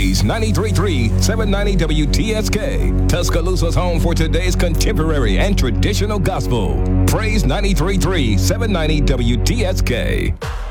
Praise 93.3 790 WTSK, Tuscaloosa's home for today's contemporary and traditional gospel. Praise 93.3 790 WTSK.